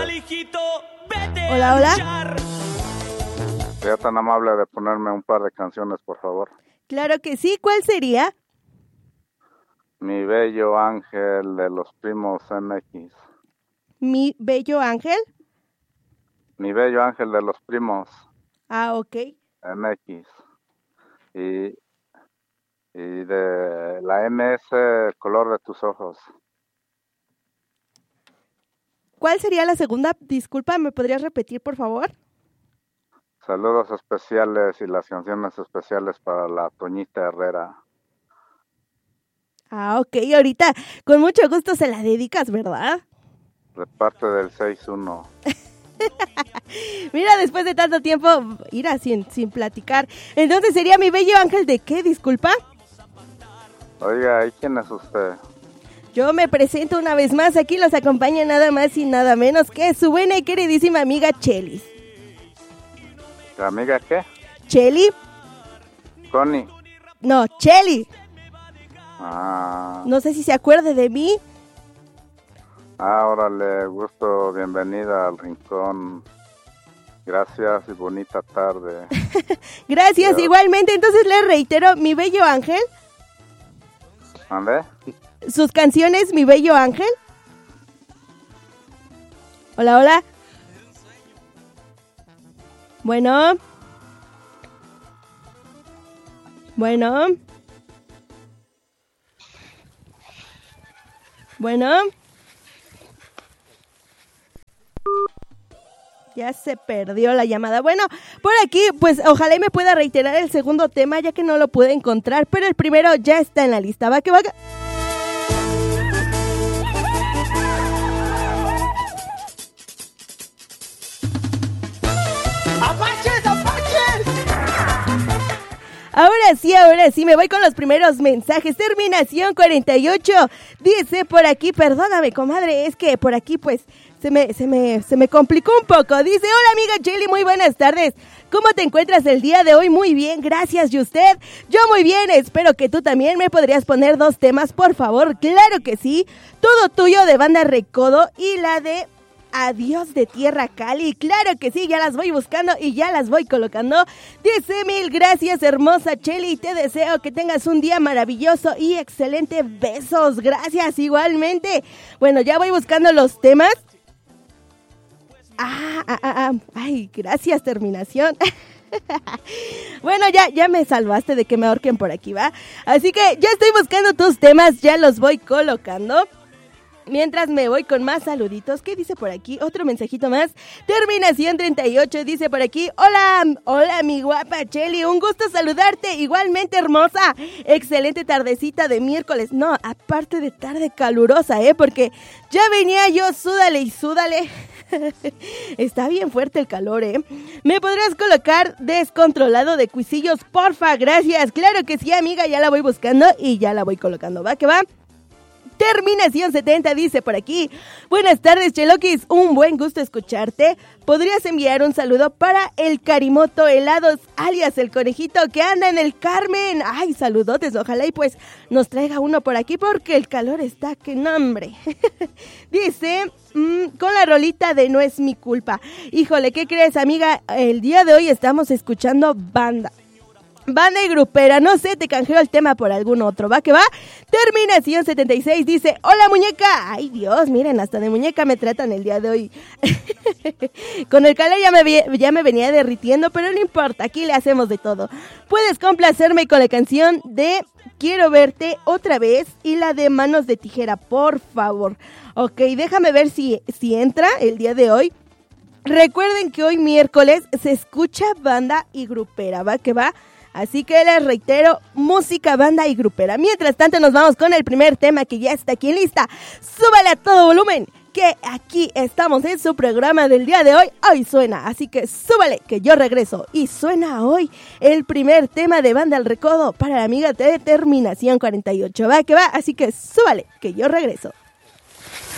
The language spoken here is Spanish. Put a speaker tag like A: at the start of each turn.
A: Hola, hola.
B: Sea tan amable de ponerme un par de canciones, por favor.
A: Claro que sí, ¿cuál sería?
B: Mi bello ángel de los primos MX.
A: ¿Mi bello ángel?
B: Mi bello ángel de los primos
A: Ah, ok.
B: MX. Y de la MS, color de tus ojos.
A: ¿Cuál sería la segunda? Disculpa, ¿me podrías repetir, por favor?
B: Saludos especiales y las canciones especiales para la Toñita Herrera.
A: Ah, ok, ahorita con mucho gusto se la dedicas, ¿verdad?
B: De parte del 6-1.
A: Mira, después de tanto tiempo, irá sin platicar. Entonces, ¿sería mi bello ángel de qué? Disculpa.
B: Oiga, ¿y quién es usted?
A: Yo me presento una vez más, aquí los acompaña nada más y nada menos que su buena y queridísima amiga Chelis.
B: ¿La amiga qué?
A: ¿Cheli?
B: Connie.
A: No, Cheli.
B: Ah.
A: No sé si se acuerde de mí.
B: Órale, gusto, bienvenida al rincón. Gracias y bonita tarde.
A: Gracias, igualmente. Entonces le reitero, mi bello ángel.
B: ¿Dónde?
A: Sus canciones, mi bello ángel. Hola, hola. Bueno. Bueno. Bueno. Ya se perdió la llamada. Bueno, por aquí, pues ojalá y me pueda reiterar el segundo tema, ya que no lo pude encontrar, pero el primero ya está en la lista. Va que va.
C: ¡Apaches, apaches!
A: Ahora sí, me voy con los primeros mensajes. Terminación 48. Dice por aquí, perdóname, comadre, es que por aquí pues se me complicó un poco. Dice, hola amiga Cheli, muy buenas tardes. ¿Cómo te encuentras el día de hoy? Muy bien, gracias. ¿Y usted? Yo muy bien, espero que tú también. ¿Me podrías poner 2 temas, por favor? Claro que sí. Todo tuyo de Banda Recodo y la de Adiós de Tierra Cali. Claro que sí, ya las voy buscando y ya las voy colocando. Dice, mil gracias, hermosa Cheli. Te deseo que tengas un día maravilloso y excelente. Besos, gracias igualmente. Bueno, ya voy buscando los temas. Ay, gracias, terminación. Bueno, ya me salvaste de que me ahorquen por aquí, ¿va? Así que ya estoy buscando tus temas, ya los voy colocando. Mientras me voy con más saluditos. ¿Qué dice por aquí? Otro mensajito más. Terminación 38 dice por aquí. Hola mi guapa Cheli, un gusto saludarte. Igualmente hermosa. Excelente tardecita de miércoles. No, aparte de tarde calurosa, porque ya venía yo súdale y súdale. Está bien fuerte el calor, ¿Me podrás colocar Descontrolado de Cuisillos, porfa? Gracias. Claro que sí, amiga, ya la voy buscando y ya la voy colocando. ¿Va que va? Terminación 70 dice por aquí. Buenas tardes, Chelokis, un buen gusto escucharte. ¿Podrías enviar un saludo para el Karimoto Helados, alias el conejito que anda en el Carmen? Ay, saludotes, ojalá y pues nos traiga uno por aquí porque el calor está que nombre. Dice, con la rolita de No es mi culpa. Híjole, ¿qué crees, amiga? El día de hoy estamos escuchando banda y grupera, no sé, te canjeo el tema por algún otro, ¿va que va? Terminación 76 dice, hola muñeca. Ay Dios, miren, hasta de muñeca me tratan el día de hoy. Con el calor ya me venía derritiendo, pero no importa, aquí le hacemos de todo. Puedes complacerme con la canción de Quiero verte otra vez y la de Manos de Tijera, por favor. Ok, déjame ver si entra el día de hoy. Recuerden que hoy miércoles se escucha banda y grupera, ¿va que va? Así que les reitero, música, banda y grupera. Mientras tanto nos vamos con el primer tema que ya está aquí en lista. Súbale a todo volumen, que aquí estamos en su programa del día de hoy. Hoy suena, así que súbale, que yo regreso. Y suena hoy el primer tema de Banda El Recodo para la amiga de Terminación 48. Va que va, así que súbale, que yo regreso.